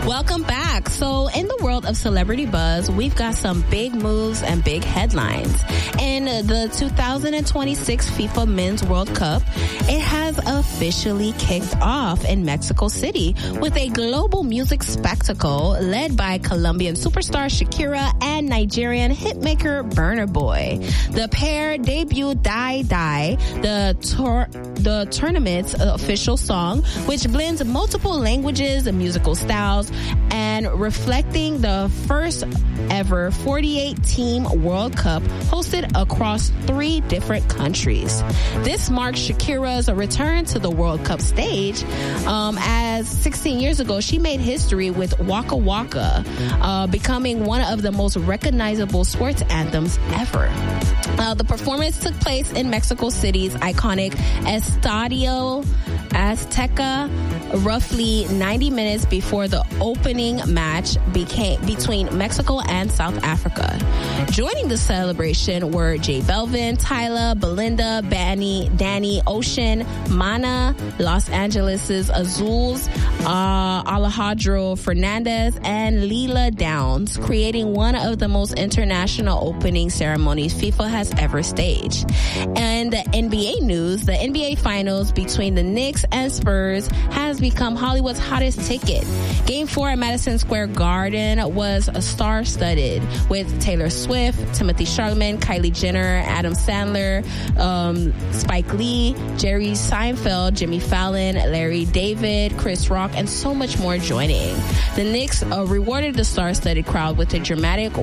Welcome back. So in the world of celebrity buzz, we've got some big moves and big headlines. In the 2026 FIFA Men's World Cup, it has officially kicked off in Mexico City with a global music spectacle led by Colombian superstar Shakira and Nigerian hitmaker Burna Boy. The pair debuted Die Die, the tournament's official song, which blends multiple languages and musical styles and reflecting the first ever 48-team World Cup hosted across 3 different countries. This marks Shakira's return to the World Cup stage, as 16 years ago she made history with Waka Waka, becoming one of the most recognizable sports anthems ever. The performance took place in Mexico City's iconic Estadio Azteca, roughly 90 minutes before the opening match between Mexico and South Africa. Joining the celebration were J Balvin, Tyla, Belinda, Danny Ocean, Mana, Los Angeles' Azules, Alejandro Fernandez, and Leela Downs, creating one of the most international opening ceremonies FIFA has ever staged. And the NBA news, the NBA Finals between the Knicks and Spurs has become Hollywood's hottest ticket. Game 4 at Madison Square Garden was star-studded with Taylor Swift, Timothée Chalamet, Kylie Jenner, Adam Sandler, Spike Lee, Jerry Seinfeld, Jimmy Fallon, Larry David, Chris Rock, and so much more joining. The Knicks rewarded the star-studded crowd with a dramatic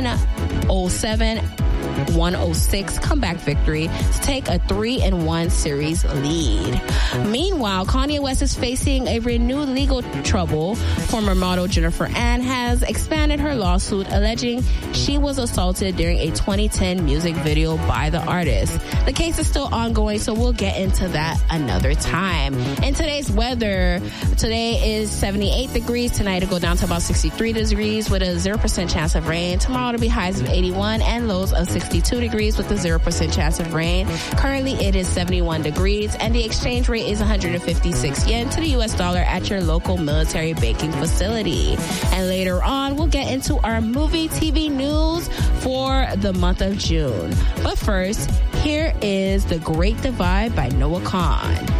107-106 comeback victory to take a 3-1 series lead. Meanwhile, Kanye West is facing a renewed legal trouble. Former model Jennifer Ann has expanded her lawsuit alleging she was assaulted during a 2010 music video by the artist. The case is still ongoing, so we'll get into that another time. In today's weather, today is 78 degrees. Tonight it'll go down to about 63 degrees with a 0% chance of rain. Tomorrow it'll be highs of 81 and lows of 62 degrees with a 0% chance of rain. Currently it is 71 degrees and the exchange rate is 156 yen to the US dollar at your local military banking facility. And later on, we'll get into our movie TV news for the month of June. But first, here is The Great Divide by Noah Kahan.